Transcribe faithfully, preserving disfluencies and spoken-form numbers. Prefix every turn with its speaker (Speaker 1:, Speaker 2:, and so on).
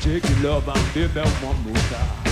Speaker 1: Take your love and baby one more time.